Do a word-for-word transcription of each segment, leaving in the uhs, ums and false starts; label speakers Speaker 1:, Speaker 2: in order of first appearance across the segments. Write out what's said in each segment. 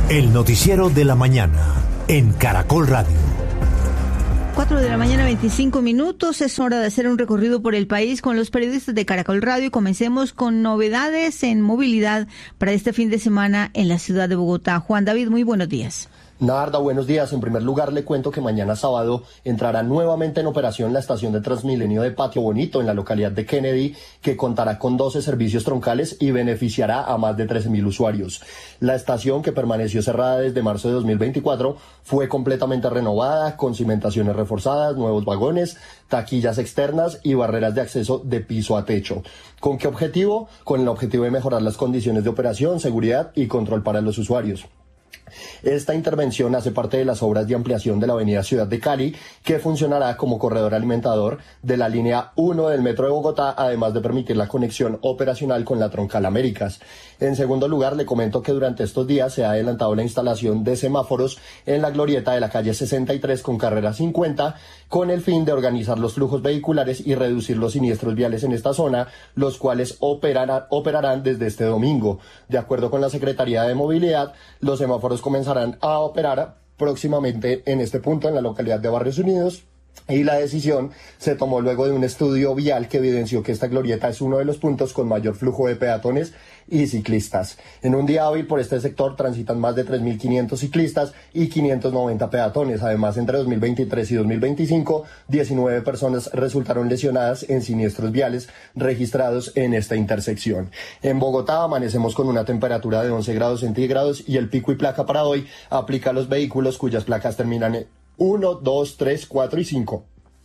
Speaker 1: El noticiero de la mañana en Caracol Radio.
Speaker 2: cuatro de la mañana, veinticinco minutos. Es hora de hacer un recorrido por el país con los periodistas de Caracol Radio y comencemos con novedades en movilidad para este fin de semana en la ciudad de Bogotá. Juan David, muy buenos días.
Speaker 3: Narda, buenos días. En primer lugar, le cuento que mañana sábado entrará nuevamente en operación la estación de Transmilenio de Patio Bonito en la localidad de Kennedy, que contará con doce servicios troncales y beneficiará a más de trece mil usuarios. La estación, que permaneció cerrada desde marzo de dos mil veinticuatro, fue completamente renovada, con cimentaciones reforzadas, nuevos vagones, taquillas externas y barreras de acceso de piso a techo. ¿Con qué objetivo? Con el objetivo de mejorar las condiciones de operación, seguridad y control para los usuarios. Esta intervención hace parte de las obras de ampliación de la avenida Ciudad de Cali, que funcionará como corredor alimentador de la línea uno del Metro de Bogotá, además de permitir la conexión operacional con la Troncal Américas. En segundo lugar, le comento que durante estos días se ha adelantado la instalación de semáforos en la glorieta de la calle sesenta y tres con carrera cincuenta, con el fin de organizar los flujos vehiculares y reducir los siniestros viales en esta zona, los cuales operarán, operarán desde este domingo. De acuerdo con la Secretaría de Movilidad, los semáforos comenzarán a operar próximamente en este punto en la localidad de Barrios Unidos, y la decisión se tomó luego de un estudio vial que evidenció que esta glorieta es uno de los puntos con mayor flujo de peatones y ciclistas. En un día hábil por este sector transitan más de tres mil quinientos ciclistas y quinientos noventa peatones. Además, entre dos mil veintitrés y dos mil veinticinco, diecinueve personas resultaron lesionadas en siniestros viales registrados en esta intersección. En Bogotá amanecemos con una temperatura de once grados centígrados y el pico y placa para hoy aplica a los vehículos cuyas placas terminan en uno, dos, tres, cuatro y cinco.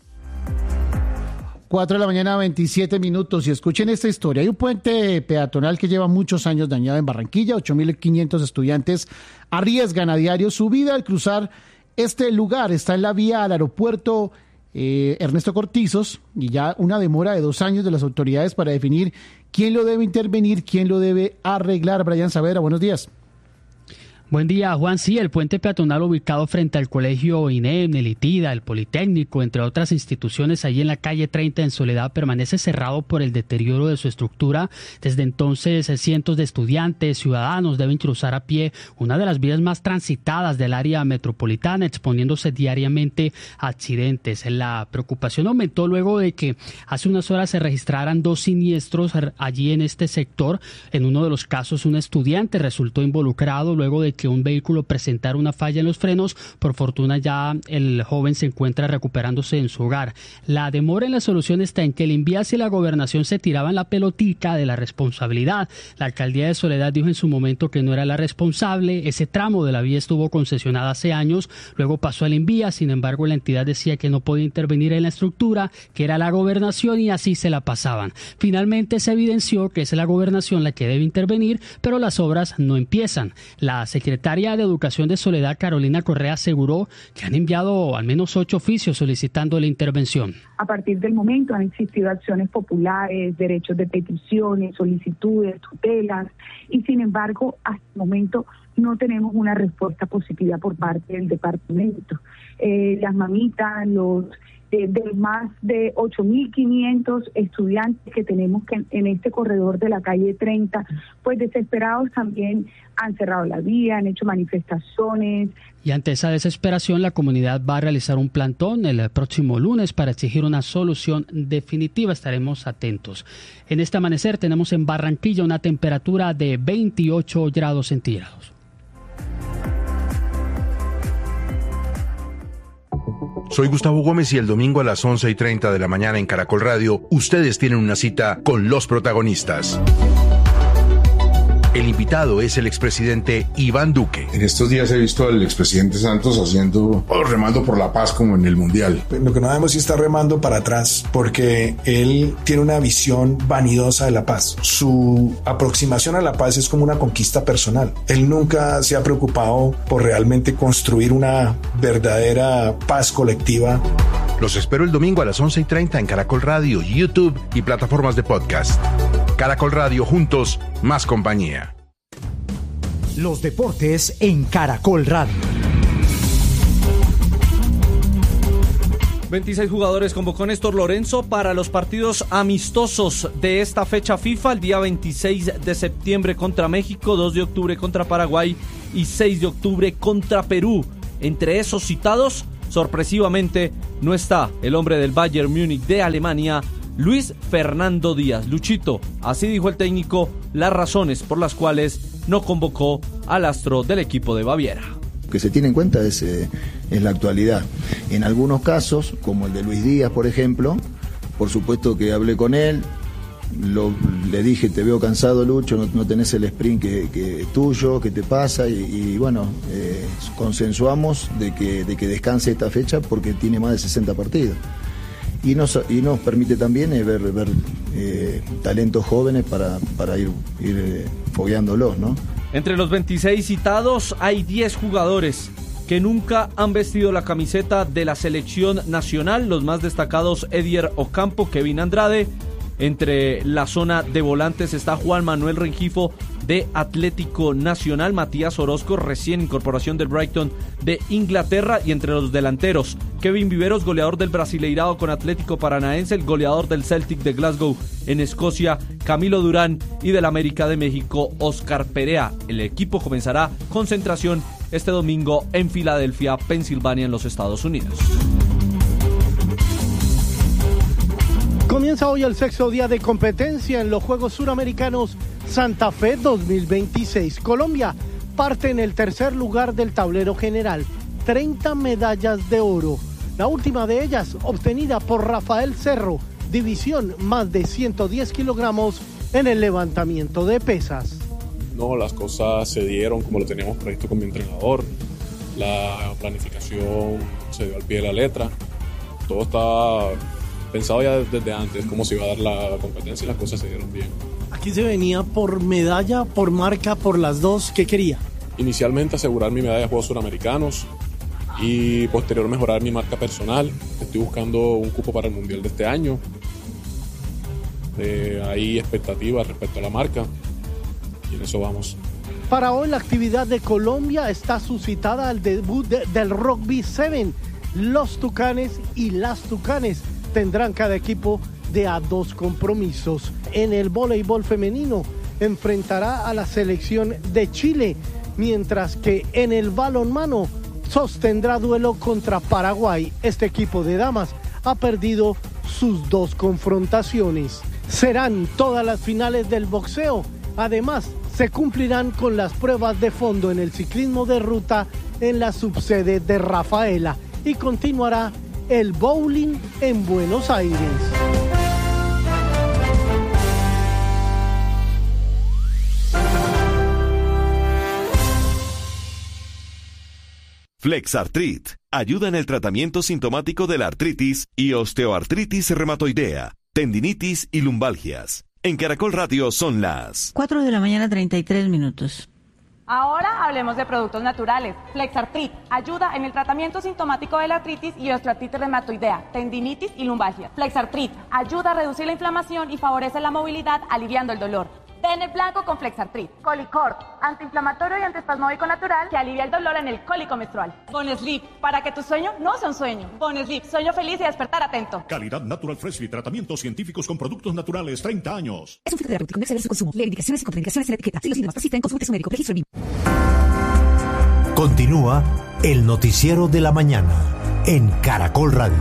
Speaker 4: cuatro de la mañana, veintisiete minutos. Y escuchen esta historia. Hay un puente peatonal que lleva muchos años dañado en Barranquilla. ocho mil quinientos estudiantes arriesgan a diario su vida al cruzar este lugar. Está en la vía al aeropuerto eh, Ernesto Cortizos, y ya una demora de dos años de las autoridades para definir quién lo debe intervenir, quién lo debe arreglar. Brian Saavedra, buenos días.
Speaker 5: Buen día, Juan. Sí, el puente peatonal ubicado frente al colegio INEM, el ITIDA, el Politécnico, entre otras instituciones, allí en la calle treinta en Soledad, permanece cerrado por el deterioro de su estructura. Desde entonces, cientos de estudiantes, ciudadanos deben cruzar a pie una de las vías más transitadas del área metropolitana, exponiéndose diariamente a accidentes. La preocupación aumentó luego de que hace unas horas se registraran dos siniestros allí en este sector. En uno de los casos, un estudiante resultó involucrado luego de que un vehículo presentara una falla en los frenos. Por fortuna ya el joven se encuentra recuperándose en su hogar. La demora en la solución está en que el Invías y la Gobernación se tiraban la pelotica de la responsabilidad. La alcaldía de Soledad dijo en su momento que no era la responsable. Ese tramo de la vía estuvo concesionada hace años, luego pasó al Invías. Sin embargo, la entidad decía que no podía intervenir en la estructura, que era la Gobernación, y así se la pasaban. Finalmente se evidenció que es la Gobernación la que debe intervenir, pero las obras no empiezan. La secretaria de Educación de Soledad, Carolina Correa, aseguró que han enviado al menos ocho oficios solicitando la intervención.
Speaker 6: A partir del momento han existido acciones populares, derechos de peticiones, solicitudes, tutelas, y sin embargo, hasta el momento no tenemos una respuesta positiva por parte del departamento. Eh, las mamitas, los de, de más de ocho mil quinientos estudiantes que tenemos que en, en este corredor de la calle treinta, pues desesperados también han cerrado la vía, han hecho manifestaciones.
Speaker 5: Y ante esa desesperación, la comunidad va a realizar un plantón el próximo lunes para exigir una solución definitiva. Estaremos atentos. En este amanecer tenemos en Barranquilla una temperatura de veintiocho grados centígrados.
Speaker 7: Soy Gustavo Gómez y el domingo a las once y treinta de la mañana en Caracol Radio, ustedes tienen una cita con los protagonistas. El invitado es el expresidente Iván Duque.
Speaker 8: En estos días he visto al expresidente Santos haciendo, oh, remando por la paz como en el Mundial.
Speaker 9: Lo que no sabemos si está remando para atrás, porque él tiene una visión vanidosa de la paz. Su aproximación a la paz es como una conquista personal. Él nunca se ha preocupado por realmente construir una verdadera paz colectiva.
Speaker 7: Los espero el domingo a las once y treinta en Caracol Radio, YouTube y plataformas de podcast. Caracol Radio, juntos, más compañía.
Speaker 1: Los deportes en Caracol Radio.
Speaker 10: veintiséis jugadores convocó Néstor Lorenzo para los partidos amistosos de esta fecha FIFA, el día veintiséis de septiembre contra México, dos de octubre contra Paraguay y seis de octubre contra Perú. Entre esos citados, sorpresivamente, no está el hombre del Bayern Múnich de Alemania, Luis Fernando Díaz. Luchito, así dijo el técnico, las razones por las cuales no convocó al astro del equipo de Baviera.
Speaker 11: Lo que se tiene en cuenta es, eh, es la actualidad. En algunos casos, como el de Luis Díaz, por ejemplo, por supuesto que hablé con él, lo, le dije, te veo cansado, Lucho, no, no tenés el sprint que, que es tuyo, ¿qué te pasa? Y, y bueno, eh, consensuamos de que, de que descanse esta fecha porque tiene más de sesenta partidos. Y nos, y nos permite también eh, ver, ver eh, talentos jóvenes para, para ir, ir eh, fogueándolos, ¿no?
Speaker 10: Entre los veintiséis citados hay diez jugadores que nunca han vestido la camiseta de la selección nacional. Los más destacados, Edier Ocampo, Kevin Andrade. Entre la zona de volantes está Juan Manuel Rengifo de Atlético Nacional, Matías Orozco, recién incorporación del Brighton de Inglaterra, y entre los delanteros, Kevin Viveros, goleador del Brasileirao con Atlético Paranaense, el goleador del Celtic de Glasgow en Escocia, Camilo Durán, y del América de México, Oscar Perea. El equipo comenzará concentración este domingo en Filadelfia, Pensilvania, en los Estados Unidos.
Speaker 12: Comienza hoy el sexto día de competencia en los Juegos Suramericanos Santa Fe dos mil veintiséis. Colombia parte en el tercer lugar del tablero general, treinta medallas de oro. La última de ellas obtenida por Rafael Cerro, división más de ciento diez kilogramos en el levantamiento de pesas.
Speaker 13: No, las cosas se dieron como lo teníamos previsto con mi entrenador. La planificación se dio al pie de la letra. Todo está pensado ya desde antes cómo se iba a dar la competencia y las cosas se dieron bien.
Speaker 12: ¿Aquí se venía por medalla, por marca, por las dos? ¿Qué quería?
Speaker 13: Inicialmente asegurar mi medalla de Juegos Suramericanos y posterior mejorar mi marca personal. Estoy buscando un cupo para el Mundial de este año. Eh, hay expectativas respecto a la marca y en eso vamos.
Speaker 12: Para hoy la actividad de Colombia está suscitada al debut de, del Rugby siete. Los Tucanes y las Tucanes tendrán cada equipo de a dos compromisos. En el voleibol femenino enfrentará a la selección de Chile, mientras que en el balonmano sostendrá duelo contra Paraguay. Este equipo de damas ha perdido sus dos confrontaciones. Serán todas las finales del boxeo. Además, se cumplirán con las pruebas de fondo en el ciclismo de ruta en la subsede de Rafaela y continuará el bowling en Buenos Aires.
Speaker 14: Flexartrit ayuda en el tratamiento sintomático de la artritis y osteoartritis reumatoidea, tendinitis y lumbalgias. En Caracol Radio son las
Speaker 2: cuatro de la mañana, treinta y tres minutos.
Speaker 15: Ahora hablemos de productos naturales. Flexartrit ayuda en el tratamiento sintomático de la artritis y osteoartritis reumatoidea, tendinitis y lumbalgia. Flexartrit ayuda a reducir la inflamación y favorece la movilidad, aliviando el dolor. Ven el blanco con Flexartrit. Colicort, antiinflamatorio y antiespasmódico natural que alivia el dolor en el cólico menstrual. Bonesleep, para que tu sueño no sea un sueño. Bonesleep, sueño feliz y despertar atento.
Speaker 16: Calidad Natural Freshly, tratamientos científicos con productos naturales, treinta años.
Speaker 17: Es un fitoterapéutico, no exceder su consumo. Lee indicaciones y contraindicaciones en la etiqueta. Si los síntomas persisten, consulte a su médico. Registro B I M.
Speaker 1: Continúa el noticiero de la mañana en Caracol Radio.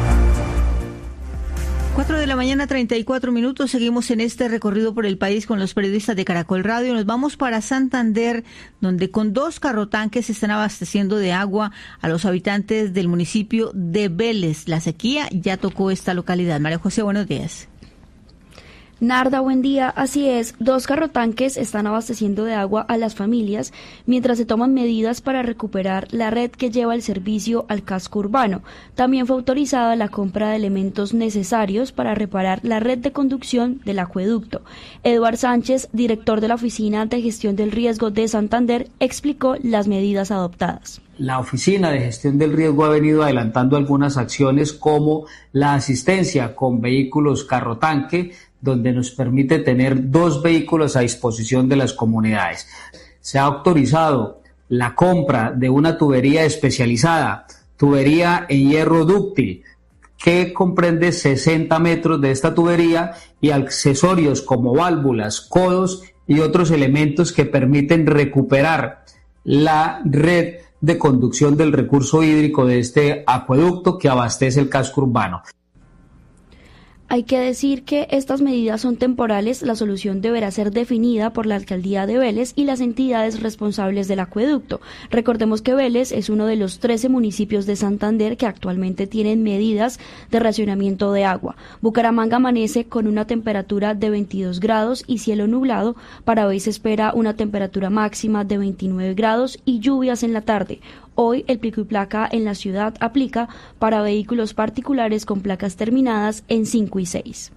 Speaker 2: cuatro de la mañana, treinta y cuatro minutos. Seguimos en este recorrido por el país con los periodistas de Caracol Radio. Nos vamos para Santander, donde con dos carrotanques se están abasteciendo de agua a los habitantes del municipio de Vélez. La sequía ya tocó esta localidad. María José, buenos días.
Speaker 18: Narda, buen día. Así es, dos carrotanques están abasteciendo de agua a las familias mientras se toman medidas para recuperar la red que lleva el servicio al casco urbano. También fue autorizada la compra de elementos necesarios para reparar la red de conducción del acueducto. Eduard Sánchez, director de la Oficina de Gestión del Riesgo de Santander, explicó las medidas adoptadas.
Speaker 19: La Oficina de Gestión del Riesgo ha venido adelantando algunas acciones como la asistencia con vehículos carrotanque, donde nos permite tener dos vehículos a disposición de las comunidades. Se ha autorizado la compra de una tubería especializada, tubería en hierro dúctil, que comprende sesenta metros de esta tubería y accesorios como válvulas, codos y otros elementos que permiten recuperar la red de conducción del recurso hídrico de este acueducto que abastece el casco urbano.
Speaker 18: Hay que decir que estas medidas son temporales, la solución deberá ser definida por la Alcaldía de Vélez y las entidades responsables del acueducto. Recordemos que Vélez es uno de los trece municipios de Santander que actualmente tienen medidas de racionamiento de agua. Bucaramanga amanece con una temperatura de veintidós grados y cielo nublado. Para hoy se espera una temperatura máxima de veintinueve grados y lluvias en la tarde. Hoy el pico y placa en la ciudad aplica para vehículos particulares con placas terminadas en cinco y seis.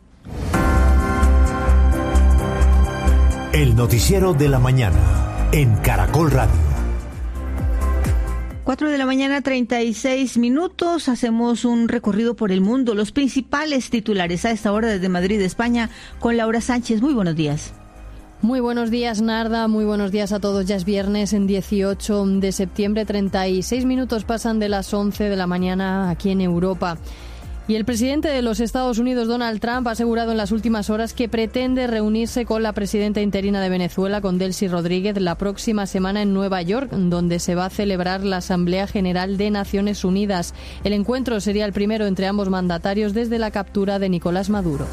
Speaker 1: El noticiero de la mañana en Caracol Radio.
Speaker 2: Cuatro de la mañana, treinta y seis minutos. Hacemos un recorrido por el mundo. Los principales titulares a esta hora desde Madrid, España, con Laura Sánchez. Muy buenos días.
Speaker 20: Muy buenos días, Narda. Muy buenos días a todos. Ya es viernes, en dieciocho de septiembre. treinta y seis minutos pasan de las once de la mañana aquí en Europa. Y el presidente de los Estados Unidos, Donald Trump, ha asegurado en las últimas horas que pretende reunirse con la presidenta interina de Venezuela, con Delcy Rodríguez, la próxima semana en Nueva York, donde se va a celebrar la Asamblea General de Naciones Unidas. El encuentro sería el primero entre ambos mandatarios desde la captura de Nicolás Maduro.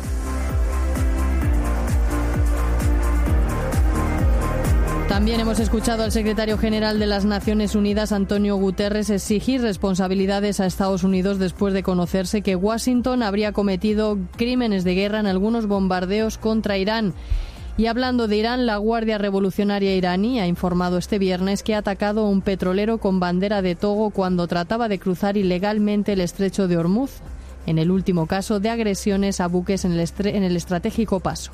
Speaker 20: También hemos escuchado al secretario general de las Naciones Unidas, Antonio Guterres, exigir responsabilidades a Estados Unidos después de conocerse que Washington habría cometido crímenes de guerra en algunos bombardeos contra Irán. Y hablando de Irán, la Guardia Revolucionaria iraní ha informado este viernes que ha atacado a un petrolero con bandera de Togo cuando trataba de cruzar ilegalmente el estrecho de Hormuz, en el último caso de agresiones a buques en el, estre- en el estratégico paso.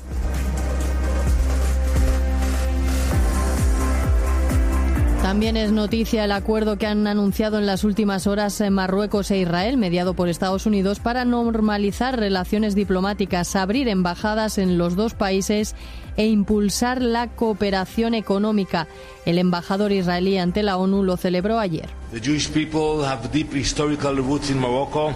Speaker 20: También es noticia el acuerdo que han anunciado en las últimas horas Marruecos e Israel, mediado por Estados Unidos, para normalizar relaciones diplomáticas, abrir embajadas en los dos países e impulsar la cooperación económica. El embajador israelí ante la ONU lo celebró ayer.
Speaker 21: The Jewish people have deep historical roots in Morocco.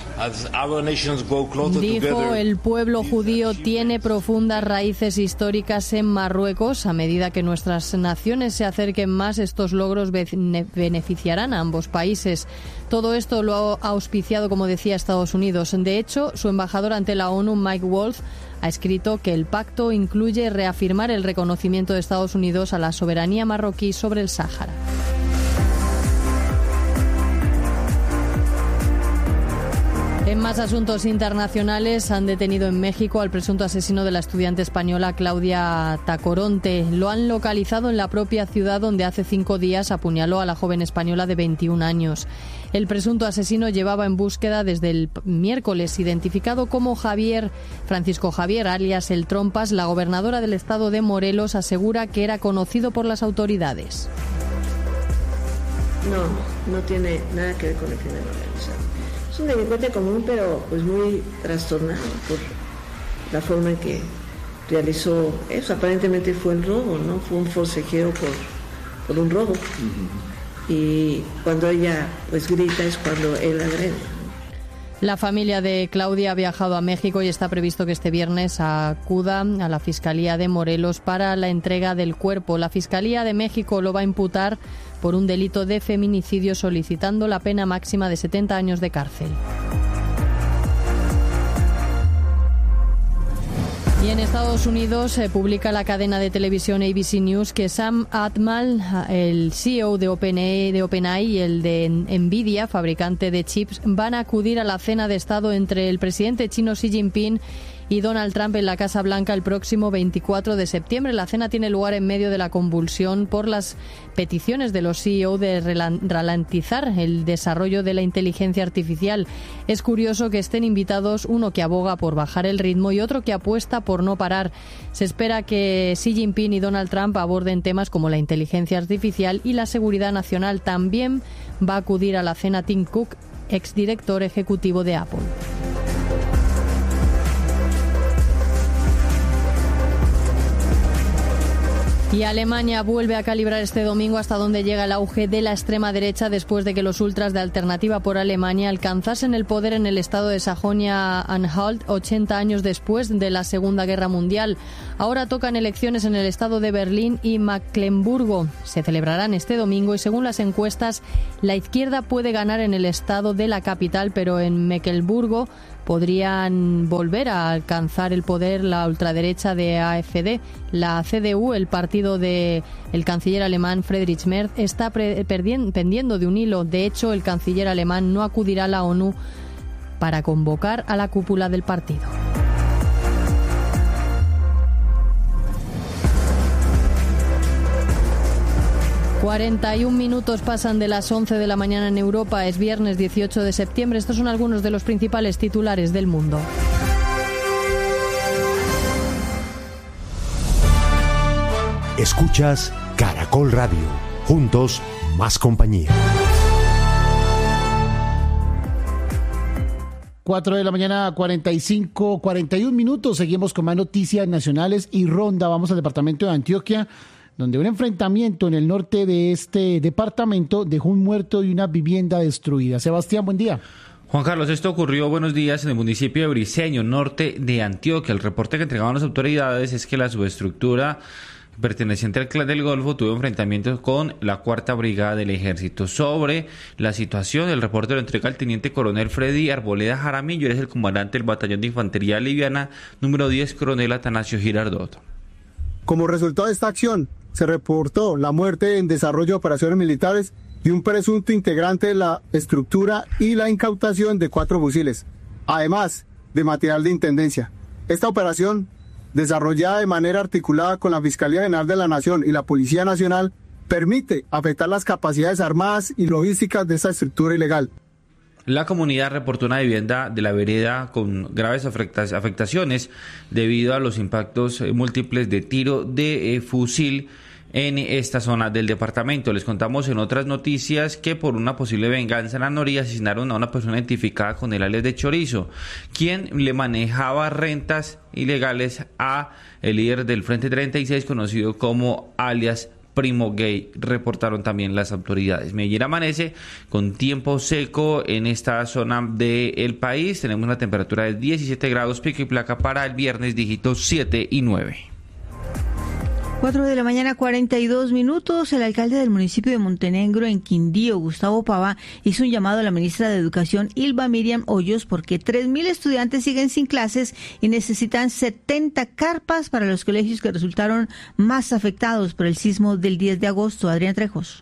Speaker 20: Dijo, el pueblo judío tiene profundas raíces históricas en Marruecos. A medida que nuestras naciones se acerquen más, estos logros beneficiarán a ambos países. Todo esto lo ha auspiciado, como decía, Estados Unidos. De hecho, su embajador ante la ONU, Mike Wolf, ha escrito que el pacto incluye reafirmar el reconocimiento de Estados Unidos a la soberanía marroquí sobre el Sáhara. En más asuntos internacionales, han detenido en México al presunto asesino de la estudiante española Claudia Tacoronte. Lo han localizado en la propia ciudad donde hace cinco días apuñaló a la joven española de veintiún años. El presunto asesino llevaba en búsqueda desde el miércoles, identificado como Javier, Francisco Javier, alias El Trompas. La gobernadora del estado de Morelos asegura que era conocido por las autoridades.
Speaker 22: No, no tiene nada que ver con el crimen organizado. Es un delincuente común, pero pues muy trastornado por la forma en que realizó eso. Aparentemente fue el robo, ¿no? Fue un forcejeo por, por un robo. Uh-huh. Y cuando ella pues grita es cuando él agrede.
Speaker 20: La familia de Claudia ha viajado a México y está previsto que este viernes acuda a la Fiscalía de Morelos para la entrega del cuerpo. La Fiscalía de México lo va a imputar por un delito de feminicidio, solicitando la pena máxima de setenta años de cárcel. Y en Estados Unidos eh, publica la cadena de televisión A B C News que Sam Altman, el C E O de OpenAI, de OpenAI y el de Nvidia, fabricante de chips, van a acudir a la cena de Estado entre el presidente chino Xi Jinping y Donald Trump en la Casa Blanca el próximo veinticuatro de septiembre. La cena tiene lugar en medio de la convulsión por las peticiones de los C E O de ralentizar el desarrollo de la inteligencia artificial. Es curioso que estén invitados uno que aboga por bajar el ritmo y otro que apuesta por no parar. Se espera que Xi Jinping y Donald Trump aborden temas como la inteligencia artificial y la seguridad nacional. También va a acudir a la cena Tim Cook, exdirector ejecutivo de Apple. Y Alemania vuelve a calibrar este domingo hasta dónde llega el auge de la extrema derecha después de que los ultras de Alternativa por Alemania alcanzasen el poder en el estado de Sajonia-Anhalt ochenta años después de la Segunda Guerra Mundial. Ahora tocan elecciones en el estado de Berlín y Mecklemburgo. Se celebrarán este domingo y según las encuestas, la izquierda puede ganar en el estado de la capital, pero en Mecklemburgo podrían volver a alcanzar el poder la ultraderecha de A F D. La C D U, el partido del canciller alemán Friedrich Merz, está pre- perdien- pendiendo de un hilo. De hecho, el canciller alemán no acudirá a la ONU para convocar a la cúpula del partido. cuarenta y un minutos pasan de las once de la mañana en Europa. Es viernes dieciocho de septiembre. Estos son algunos de los principales titulares del mundo.
Speaker 1: Escuchas Caracol Radio. Juntos, más compañía.
Speaker 3: cuatro de la mañana, cuarenta y cinco, cuarenta y un minutos. Seguimos con más noticias nacionales y ronda. Vamos al departamento de Antioquia, donde un enfrentamiento en el norte de este departamento dejó un muerto y una vivienda destruida. Sebastián, buen día.
Speaker 4: Juan Carlos, esto ocurrió, buenos días, en el municipio de Briceño, norte de Antioquia. El reporte que entregaban las autoridades es que la subestructura perteneciente al Clan del Golfo tuvo enfrentamientos con la Cuarta Brigada del Ejército. Sobre la situación, el reporte lo entrega el teniente coronel Freddy Arboleda Jaramillo, es el comandante del batallón de infantería liviana número diez, coronel Atanasio Girardot.
Speaker 23: Como resultado de esta acción, se reportó la muerte en desarrollo de operaciones militares de un presunto integrante de la estructura y la incautación de cuatro fusiles, además de material de intendencia. Esta operación, desarrollada de manera articulada con la Fiscalía General de la Nación y la Policía Nacional, permite afectar las capacidades armadas y logísticas de esta estructura ilegal.
Speaker 4: La comunidad reportó una vivienda de la vereda con graves afectaciones debido a los impactos múltiples de tiro de eh, fusil en esta zona del departamento. Les contamos en otras noticias que por una posible venganza en la Noria asesinaron a una persona identificada con el alias de Chorizo, quien le manejaba rentas ilegales a el líder del Frente treinta y seis, conocido como alias Primo Gay, reportaron también las autoridades. Medellín amanece con tiempo seco en esta zona del país. Tenemos una temperatura de diecisiete grados, pico y placa para el viernes, dígitos siete y nueve.
Speaker 2: cuatro de la mañana, cuarenta y dos minutos. El alcalde del municipio de Montenegro, en Quindío, Gustavo Pava, hizo un llamado a la ministra de Educación, Ilva Miriam Hoyos, porque tres mil estudiantes siguen sin clases y necesitan setenta carpas para los colegios que resultaron más afectados por el sismo del diez de agosto. Adrián Trejos.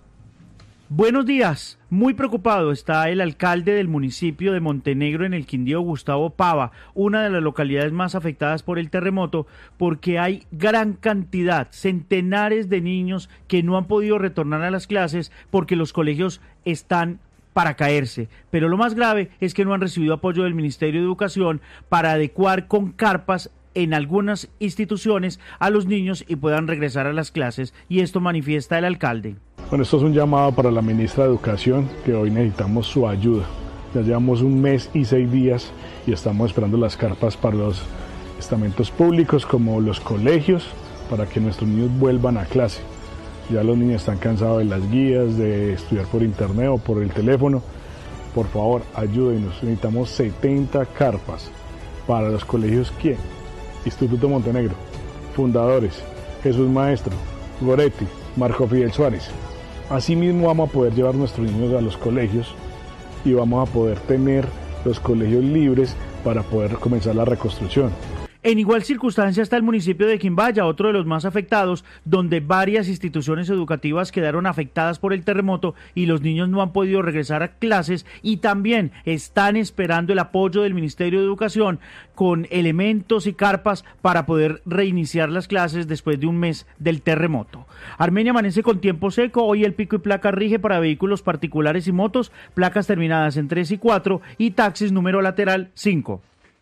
Speaker 24: Buenos días. Muy preocupado está el alcalde del municipio de Montenegro, en el Quindío, Gustavo Pava, una de las localidades más afectadas por el terremoto, porque hay gran cantidad, centenares de niños que no han podido retornar a las clases porque los colegios están para caerse. Pero lo más grave es que no han recibido apoyo del Ministerio de Educación para adecuar con carpas en algunas instituciones a los niños y puedan regresar a las clases, y esto manifiesta el alcalde.
Speaker 25: Bueno, esto es un llamado para la ministra de Educación, que hoy necesitamos su ayuda. Ya llevamos un mes y seis días y estamos esperando las carpas para los estamentos públicos como los colegios, para que nuestros niños vuelvan a clase. Ya los niños están cansados de las guías, de estudiar por internet o por el teléfono. Por favor, ayúdenos. Necesitamos setenta carpas para los colegios. ¿Quién? Instituto Montenegro, fundadores, Jesús Maestro, Goretti, Marco Fidel Suárez. Asimismo vamos a poder llevar nuestros niños a los colegios y vamos a poder tener los colegios libres para poder comenzar la reconstrucción.
Speaker 24: En igual circunstancia está el municipio de Quimbaya, otro de los más afectados, donde varias instituciones educativas quedaron afectadas por el terremoto y los niños no han podido regresar a clases y también están esperando el apoyo del Ministerio de Educación con elementos y carpas para poder reiniciar las clases después de un mes del terremoto. Armenia amanece con tiempo seco, hoy el pico y placa rige para vehículos particulares y motos, placas terminadas en tres y cuatro y taxis número lateral cinco.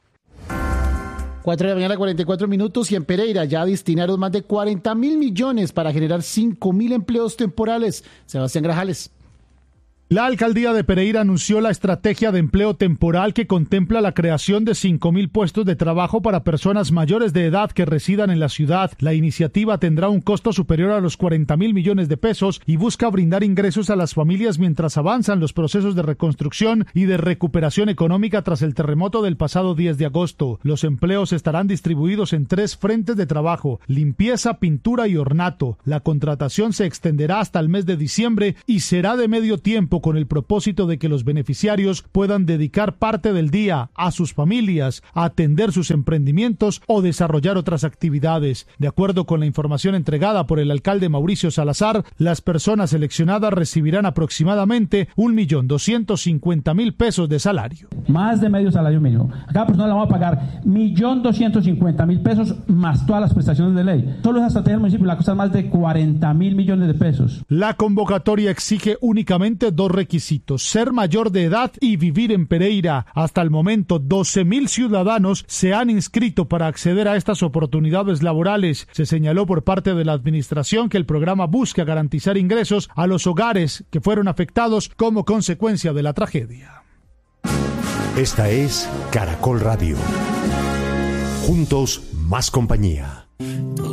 Speaker 3: cuatro de la mañana, cuarenta y cuatro minutos, y en Pereira ya destinaron más de cuarenta mil millones para generar cinco mil empleos temporales. Sebastián Grajales.
Speaker 5: La alcaldía de Pereira anunció la estrategia de empleo temporal que contempla la creación de cinco mil puestos de trabajo para personas mayores de edad que residan en la ciudad. La iniciativa tendrá un costo superior a los cuarenta mil millones de pesos y busca brindar ingresos a las familias mientras avanzan los procesos de reconstrucción y de recuperación económica tras el terremoto del pasado diez de agosto. Los empleos estarán distribuidos en tres frentes de trabajo: limpieza, pintura y ornato. La contratación se extenderá hasta el mes de diciembre y será de medio tiempo, con el propósito de que los beneficiarios puedan dedicar parte del día a sus familias, a atender sus emprendimientos o desarrollar otras actividades. De acuerdo con la información entregada por el alcalde Mauricio Salazar, las personas seleccionadas recibirán aproximadamente un millón doscientos cincuenta mil pesos de salario.
Speaker 6: Más de medio salario mínimo. A cada persona le vamos a pagar un millón doscientos cincuenta mil pesos más todas las prestaciones de ley. Solo esa estrategia del municipio la cuesta más de cuarenta mil millones de pesos.
Speaker 5: La convocatoria exige únicamente dos requisitos: ser mayor de edad y vivir en Pereira. Hasta el momento, doce mil ciudadanos se han inscrito para acceder a estas oportunidades laborales. Se señaló por parte de la administración que el programa busca garantizar ingresos a los hogares que fueron afectados como consecuencia de la tragedia.
Speaker 1: Esta es Caracol Radio. Juntos, más compañía.